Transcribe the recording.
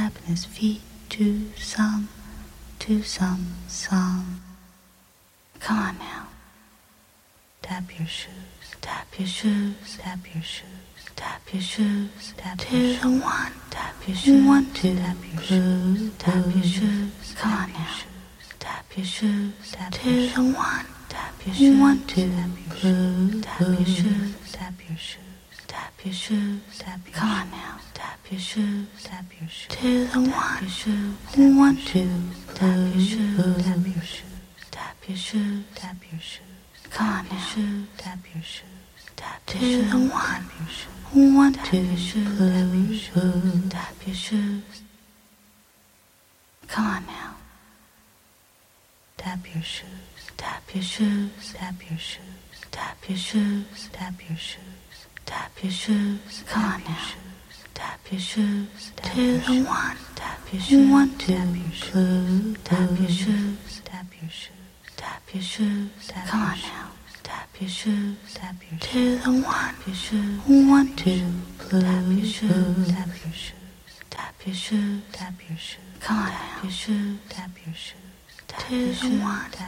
tapping his feet to some song. Come on now. Tap your shoes, tap your shoes, tap your shoes, tap your shoes, tap your shoes. 2 to 1, tap your shoes. 1, 2, tap your shoes, tap your shoes. Come on now. Tap your shoes, tap 2 to 1, tap your shoes. 1, 2, tap your shoes, tap your shoes, tap your shoes. Tap your shoes, tap your shoes. Come on now. Tap your shoes, tap your shoes. 2 to 1, your shoes. 1, 2, tap your shoes, tap your shoes. Tap your shoes, tap your shoes. Come on now. Tap your shoes, tap 2 to 1, 1, 2, tap your shoes, tap your shoes. Come on now. Tap your shoes, tap your shoes, tap your shoes, tap your shoes, tap your shoes. Tap your shoes, come on now. Tap your shoes, 2 to 1, tap your shoes. 1, 2, tap your shoes, tap your shoes, tap your shoes, tap your shoes, come on now. Tap your shoes, tap your 2 to 1, your shoes. 1, 2, tap your shoes, tap your shoes, tap your shoes, tap your shoes. Come on now. Your shoes, tap your shoes, 2 to 1, tap